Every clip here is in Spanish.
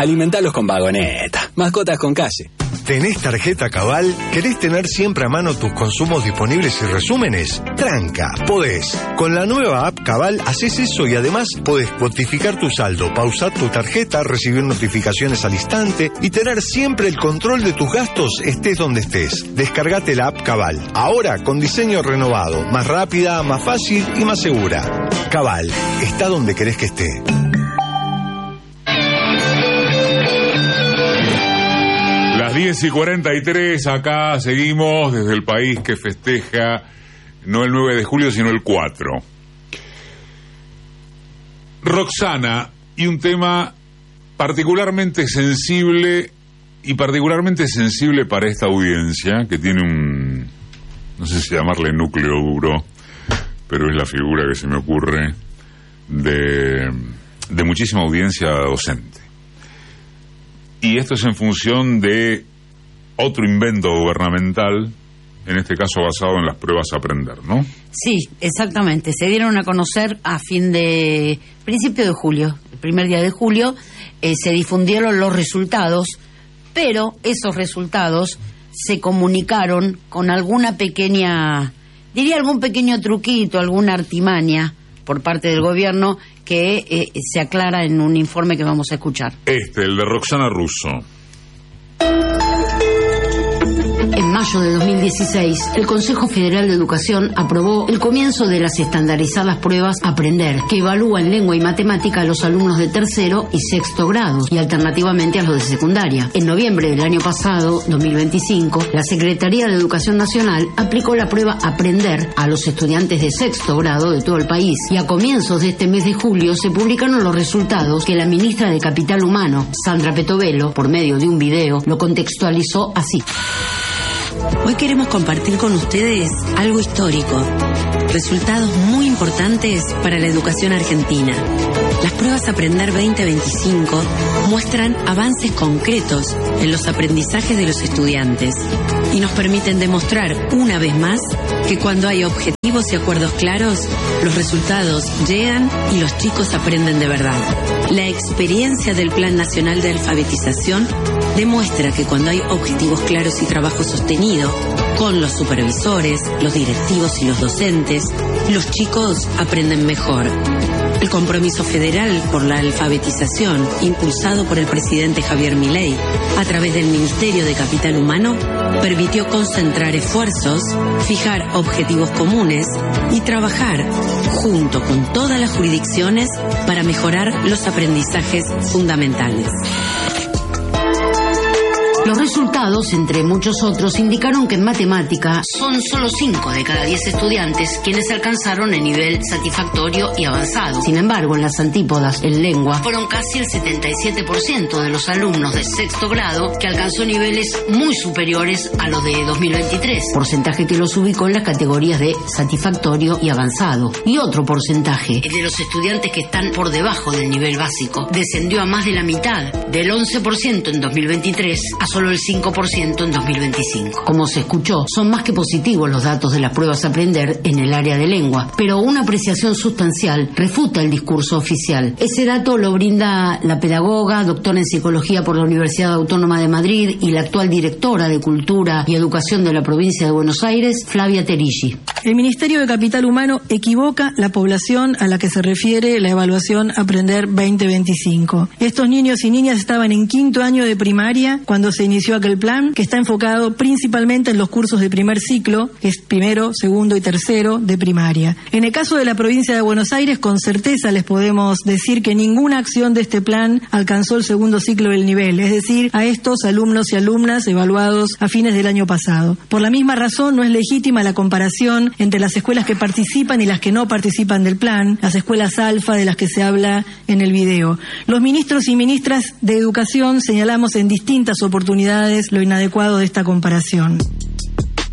Alimentalos con Vagoneta. Mascotas con calle. ¿Tenés tarjeta Cabal? ¿Querés tener siempre a mano tus consumos disponibles y resúmenes? Tranca, podés. Con la nueva app Cabal haces eso y además podés cuantificar tu saldo, pausar tu tarjeta, recibir notificaciones al instante y tener siempre el control de tus gastos estés donde estés. Descargate la app Cabal. Ahora con diseño renovado, más rápida, más fácil y más segura. Cabal, está donde querés que esté. Las 10:43, acá seguimos desde el país que festeja no el 9 de julio, sino el 4. Roxana, y un tema particularmente sensible para esta audiencia, que tiene un, no sé si llamarle núcleo duro, pero es la figura que se me ocurre, de muchísima audiencia docente. Y esto es en función de otro invento gubernamental, en este caso basado en las pruebas Aprender, ¿no? Sí, exactamente. Se dieron a conocer a principio de julio, el primer día de julio, se difundieron los resultados, pero esos resultados se comunicaron con alguna pequeña, algún pequeño truquito, alguna artimaña por parte del gobierno que se aclara en un informe que vamos a escuchar. El de Roxana Russo. En mayo de 2016, el Consejo Federal de Educación aprobó el comienzo de las estandarizadas pruebas Aprender, que evalúan lengua y matemática a los alumnos de tercero y sexto grado, y alternativamente a los de secundaria. En noviembre del año pasado, 2025, la Secretaría de Educación Nacional aplicó la prueba Aprender a los estudiantes de sexto grado de todo el país, y a comienzos de este mes de julio se publicaron los resultados que la ministra de Capital Humano, Sandra Petovelo, por medio de un video, lo contextualizó así. Hoy queremos compartir con ustedes algo histórico, resultados muy importantes para la educación argentina. Las pruebas Aprender 2025 muestran avances concretos en los aprendizajes de los estudiantes y nos permiten demostrar una vez más que cuando hay objetivos y acuerdos claros, los resultados llegan y los chicos aprenden de verdad. La experiencia del Plan Nacional de Alfabetización demuestra que cuando hay objetivos claros y trabajo sostenido, con los supervisores, los directivos y los docentes, los chicos aprenden mejor. El compromiso federal por la alfabetización, impulsado por el presidente Javier Milei a través del Ministerio de Capital Humano, permitió concentrar esfuerzos, fijar objetivos comunes y trabajar junto con todas las jurisdicciones para mejorar los aprendizajes fundamentales. Los resultados, entre muchos otros, indicaron que en matemática son solo 5 de cada 10 estudiantes quienes alcanzaron el nivel satisfactorio y avanzado. Sin embargo, en las antípodas, en lengua, fueron casi el 77% de los alumnos de sexto grado que alcanzó niveles muy superiores a los de 2023, porcentaje que los ubicó en las categorías de satisfactorio y avanzado. Y otro porcentaje, el de los estudiantes que están por debajo del nivel básico, descendió a más de la mitad, del 11% en 2023 a solo el 5% en 2025. Como se escuchó, son más que positivos los datos de las pruebas Aprender en el área de lengua, pero una apreciación sustancial refuta el discurso oficial. Ese dato lo brinda la pedagoga, doctora en psicología por la Universidad Autónoma de Madrid y la actual directora de Cultura y Educación de la provincia de Buenos Aires, Flavia Terigi. El Ministerio de Capital Humano equivoca la población a la que se refiere la evaluación Aprender 2025. Estos niños y niñas estaban en quinto año de primaria cuando se inició aquel plan, que está enfocado principalmente en los cursos de primer ciclo, que es primero, segundo y tercero de primaria. En el caso de la provincia de Buenos Aires, con certeza les podemos decir que ninguna acción de este plan alcanzó el segundo ciclo del nivel, es decir, a estos alumnos y alumnas evaluados a fines del año pasado. Por la misma razón, no es legítima la comparación entre las escuelas que participan y las que no participan del plan, las escuelas alfa de las que se habla en el video. Los ministros y ministras de Educación señalamos en distintas oportunidades lo inadecuado de esta comparación.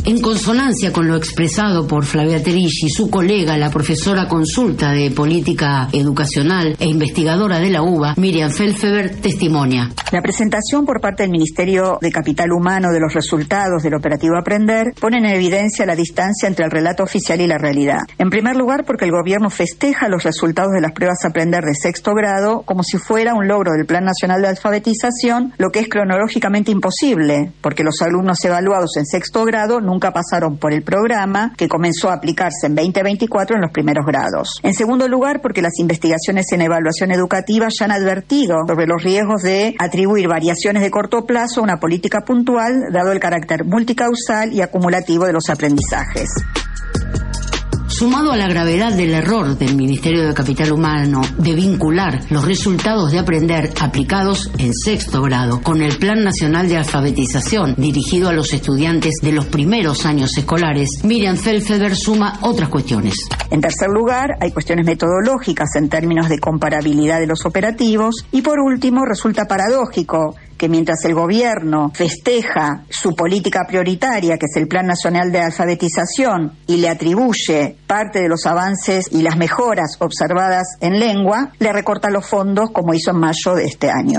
En consonancia con lo expresado por Flavia Terilli, su colega, la profesora consulta de Política Educacional e investigadora de la UBA, Miriam Feldfeber, testimonia. La presentación por parte del Ministerio de Capital Humano de los resultados del operativo Aprender pone en evidencia la distancia entre el relato oficial y la realidad. En primer lugar, porque el gobierno festeja los resultados de las pruebas Aprender de sexto grado como si fuera un logro del Plan Nacional de Alfabetización, lo que es cronológicamente imposible, porque los alumnos evaluados en sexto grado nunca pasaron por el programa que comenzó a aplicarse en 2024 en los primeros grados. En segundo lugar, porque las investigaciones en evaluación educativa ya han advertido sobre los riesgos de atribuir variaciones de corto plazo a una política puntual, dado el carácter multicausal y acumulativo de los aprendizajes. Sumado a la gravedad del error del Ministerio de Capital Humano de vincular los resultados de Aprender aplicados en sexto grado con el Plan Nacional de Alfabetización dirigido a los estudiantes de los primeros años escolares, Miriam Feldfeber suma otras cuestiones. En tercer lugar, hay cuestiones metodológicas en términos de comparabilidad de los operativos y por último, resulta paradójico que mientras el gobierno festeja su política prioritaria, que es el Plan Nacional de Alfabetización, y le atribuye parte de los avances y las mejoras observadas en lengua, le recorta los fondos como hizo en mayo de este año.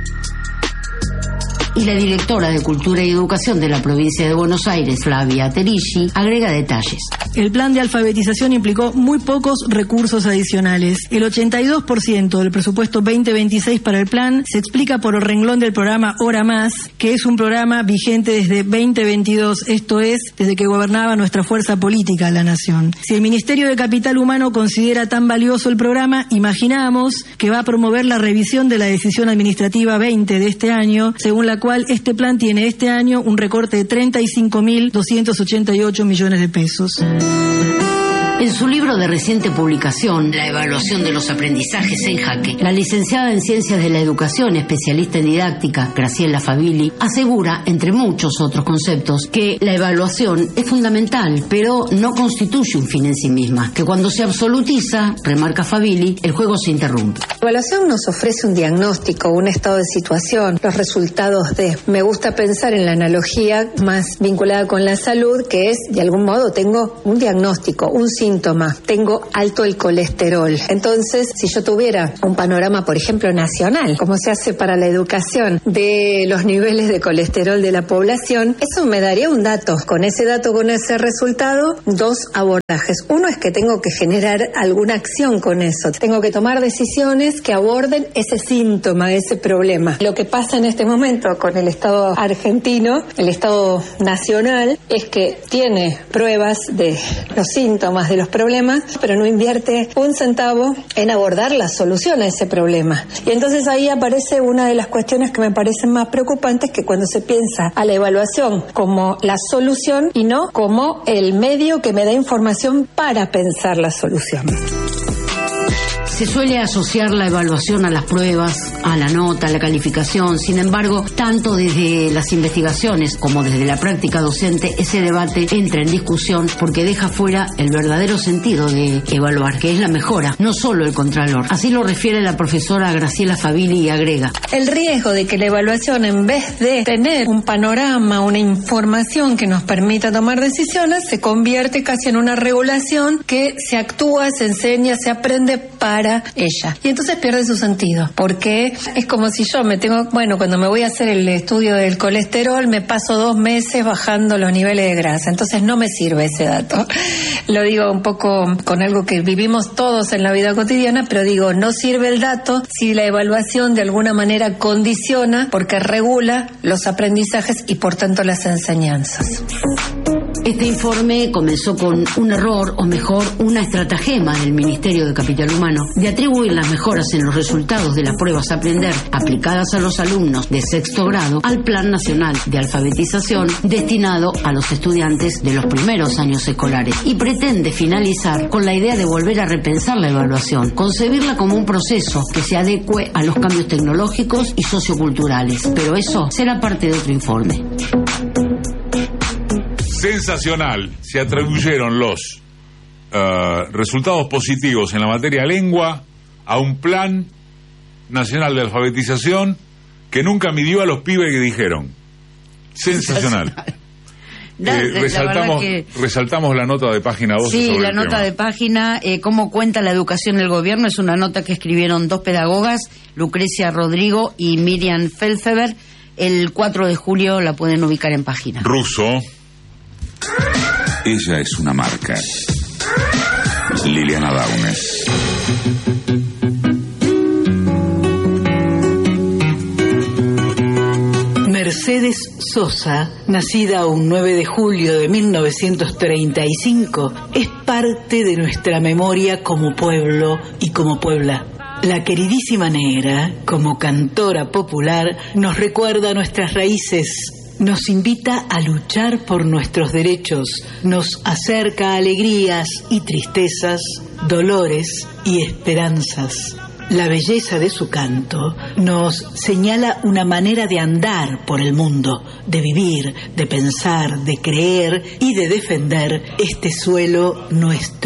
Y la directora de Cultura y Educación de la provincia de Buenos Aires, Flavia Terilli, agrega detalles. El plan de alfabetización implicó muy pocos recursos adicionales. El 82% del presupuesto 2026 para el plan se explica por el renglón del programa Hora Más, que es un programa vigente desde 2022, esto es, desde que gobernaba nuestra fuerza política, la Nación. Si el Ministerio de Capital Humano considera tan valioso el programa, imaginamos que va a promover la revisión de la decisión administrativa 20 de este año, según la cual este plan tiene este año un recorte de 35.288 millones de pesos. En su libro de reciente publicación, La evaluación de los aprendizajes en jaque, la licenciada en Ciencias de la Educación, especialista en didáctica, Graciela Favilli, asegura, entre muchos otros conceptos, que la evaluación es fundamental, pero no constituye un fin en sí misma, que cuando se absolutiza, remarca Favilli, el juego se interrumpe. La evaluación nos ofrece un diagnóstico, un estado de situación, los resultados de... Me gusta pensar en la analogía más vinculada con la salud, que es, de algún modo, tengo un diagnóstico, un síntoma, tengo alto el colesterol. Entonces, si yo tuviera un panorama, por ejemplo, nacional, como se hace para la educación, de los niveles de colesterol de la población, eso me daría un dato. Con ese dato, con ese resultado, dos abordajes. Uno es que tengo que generar alguna acción con eso. Tengo que tomar decisiones que aborden ese síntoma, ese problema. Lo que pasa en este momento con el Estado argentino, el Estado nacional, es que tiene pruebas de los síntomas de los problemas, pero no invierte un centavo en abordar la solución a ese problema. Y entonces ahí aparece una de las cuestiones que me parecen más preocupantes, que cuando se piensa a la evaluación como la solución y no como el medio que me da información para pensar la solución. Se suele asociar la evaluación a las pruebas, a la nota, a la calificación. Sin embargo, tanto desde las investigaciones como desde la práctica docente, ese debate entra en discusión porque deja fuera el verdadero sentido de evaluar, que es la mejora, no solo el contralor. Así lo refiere la profesora Graciela Favilli y agrega: el riesgo de que la evaluación, en vez de tener un panorama, una información que nos permita tomar decisiones, se convierte casi en una regulación que se actúa, se enseña, se aprende para ella. Y entonces pierde su sentido, porque es como si yo cuando me voy a hacer el estudio del colesterol, me paso 2 meses bajando los niveles de grasa. Entonces no me sirve ese dato. Lo digo un poco con algo que vivimos todos en la vida cotidiana, pero digo, no sirve el dato si la evaluación de alguna manera condiciona, porque regula los aprendizajes y por tanto las enseñanzas. Este informe comenzó con un error, o mejor, una estratagema del Ministerio de Capital Humano de atribuir las mejoras en los resultados de las pruebas Aprender aplicadas a los alumnos de sexto grado al Plan Nacional de Alfabetización destinado a los estudiantes de los primeros años escolares, y pretende finalizar con la idea de volver a repensar la evaluación, concebirla como un proceso que se adecue a los cambios tecnológicos y socioculturales, pero eso será parte de otro informe. Sensacional. Se atribuyeron los resultados positivos en la materia lengua a un plan nacional de alfabetización que nunca midió a los pibes que dijeron. Sensacional. Resaltamos la nota de página 12. Sí, sobre la el nota tema. de página, cómo cuenta la educación del gobierno, es una nota que escribieron 2 pedagogas, Lucrecia Rodrigo y Miriam Felfeber. El 4 de julio la pueden ubicar en página. Russo. Ella es una marca. Liliana Daunes. Mercedes Sosa, nacida un 9 de julio de 1935, es parte de nuestra memoria como pueblo y como Puebla. La queridísima negra, como cantora popular, nos recuerda nuestras raíces, nos invita a luchar por nuestros derechos, nos acerca a alegrías y tristezas, dolores y esperanzas. La belleza de su canto nos señala una manera de andar por el mundo, de vivir, de pensar, de creer y de defender este suelo nuestro.